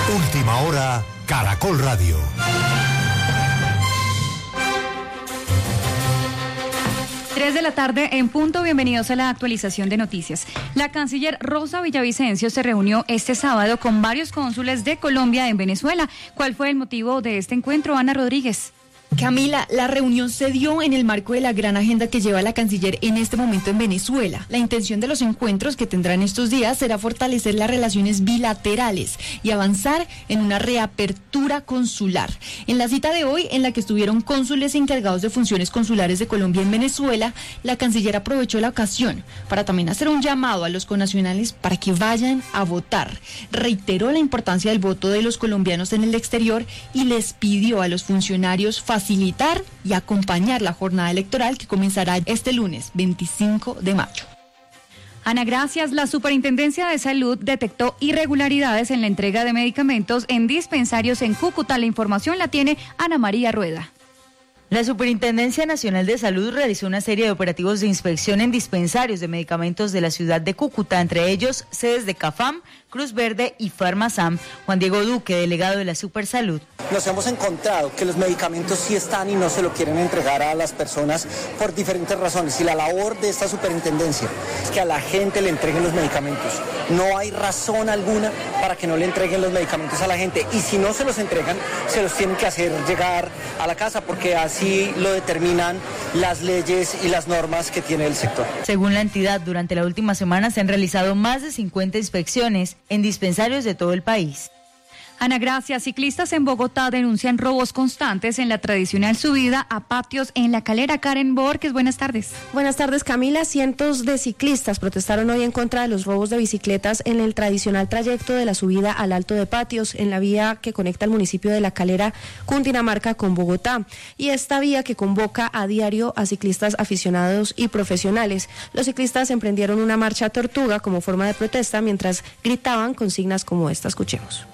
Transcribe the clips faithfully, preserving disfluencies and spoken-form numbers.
Última hora, Caracol Radio. Tres de la tarde en punto, bienvenidos a la actualización de noticias. La canciller Rosa Villavicencio se reunió este sábado con varios cónsules de Colombia en Venezuela. ¿Cuál fue el motivo de este encuentro, Ana Rodríguez? Camila, la reunión se dio en el marco de la gran agenda que lleva la canciller en este momento en Venezuela. La intención de los encuentros que tendrán estos días será fortalecer las relaciones bilaterales y avanzar en una reapertura consular. En la cita de hoy, en la que estuvieron cónsules encargados de funciones consulares de Colombia en Venezuela, la canciller aprovechó la ocasión para también hacer un llamado a los connacionales para que vayan a votar. Reiteró la importancia del voto de los colombianos en el exterior y les pidió a los funcionarios facilitar y acompañar la jornada electoral que comenzará este lunes veinticinco de mayo. Ana, gracias. La Superintendencia de Salud detectó irregularidades en la entrega de medicamentos en dispensarios en Cúcuta. La información la tiene Ana María Rueda. La Superintendencia Nacional de Salud realizó una serie de operativos de inspección en dispensarios de medicamentos de la ciudad de Cúcuta, entre ellos sedes de CAFAM, Cruz Verde y Farmasam. Juan Diego Duque, delegado de la Supersalud. Nos hemos encontrado que los medicamentos sí están y no se lo quieren entregar a las personas por diferentes razones. Y la labor de esta superintendencia es que a la gente le entreguen los medicamentos. No hay razón alguna para que no le entreguen los medicamentos a la gente. Y si no se los entregan, se los tienen que hacer llegar a la casa, porque así lo determinan las leyes y las normas que tiene el sector. Según la entidad, durante la última semana se han realizado más de cincuenta inspecciones en dispensarios de todo el país. Ana, gracias. Ciclistas en Bogotá denuncian robos constantes en la tradicional subida a patios en La Calera. Karen Borges, buenas tardes. Buenas tardes, Camila. Cientos de ciclistas protestaron hoy en contra de los robos de bicicletas en el tradicional trayecto de la subida al Alto de Patios, en la vía que conecta el municipio de La Calera, Cundinamarca, con Bogotá. Y esta vía que convoca a diario a ciclistas aficionados y profesionales. Los ciclistas emprendieron una marcha tortuga como forma de protesta mientras gritaban consignas como esta. Escuchemos.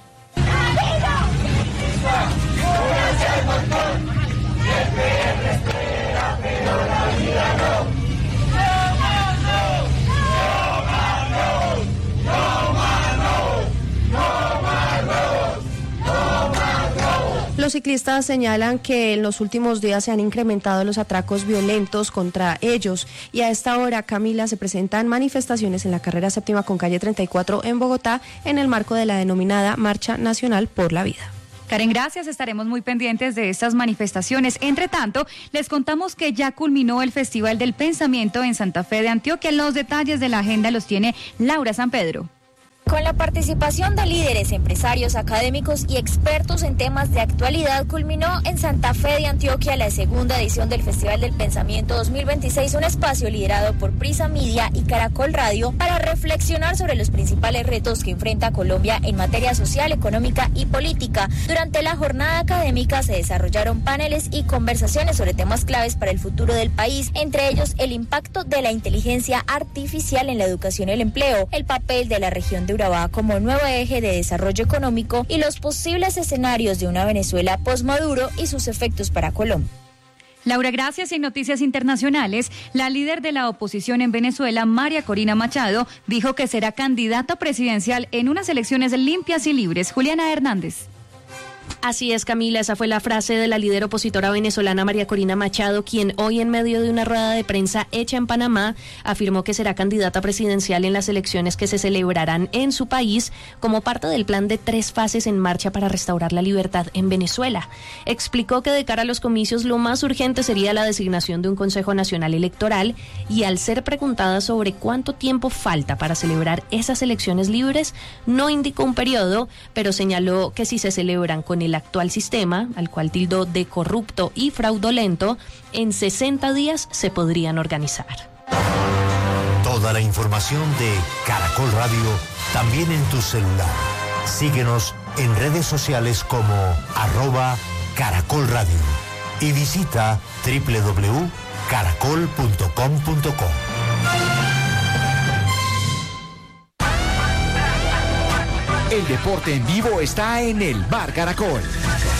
Los ciclistas señalan que en los últimos días se han incrementado los atracos violentos contra ellos y a esta hora, Camila, se presentan manifestaciones en la carrera séptima con calle treinta y cuatro en Bogotá en el marco de la denominada Marcha Nacional por la Vida. Karen, gracias. Estaremos muy pendientes de estas manifestaciones. Entre tanto, les contamos que ya culminó el Festival del Pensamiento en Santa Fe de Antioquia. Los detalles de la agenda los tiene Laura San Pedro. Con la participación de líderes, empresarios, académicos y expertos en temas de actualidad, culminó en Santa Fe de Antioquia la segunda edición del Festival del Pensamiento dos mil veintiséis, un espacio liderado por Prisa Media y Caracol Radio para reflexionar sobre los principales retos que enfrenta Colombia en materia social, económica y política. Durante la jornada académica se desarrollaron paneles y conversaciones sobre temas claves para el futuro del país, entre ellos el impacto de la inteligencia artificial en la educación y el empleo, el papel de la región de Urabá como nuevo eje de desarrollo económico y los posibles escenarios de una Venezuela post-Maduro y sus efectos para Colombia. Laura, gracias. Y en noticias internacionales, la líder de la oposición en Venezuela, María Corina Machado, dijo que será candidata presidencial en unas elecciones limpias y libres. Juliana Hernández. Así es, Camila, esa fue la frase de la líder opositora venezolana María Corina Machado, quien hoy en medio de una rueda de prensa hecha en Panamá afirmó que será candidata presidencial en las elecciones que se celebrarán en su país como parte del plan de tres fases en marcha para restaurar la libertad en Venezuela. Explicó que de cara a los comicios lo más urgente sería la designación de un Consejo Nacional Electoral y al ser preguntada sobre cuánto tiempo falta para celebrar esas elecciones libres, no indicó un periodo, pero señaló que si se celebran con el actual sistema, al cual tildó de corrupto y fraudulento, en sesenta días se podrían organizar. Toda la información de Caracol Radio también en tu celular. Síguenos en redes sociales como arroba Caracol Radio y visita doble u doble u doble u punto caracol punto com punto co. El deporte en vivo está en el Bar Caracol.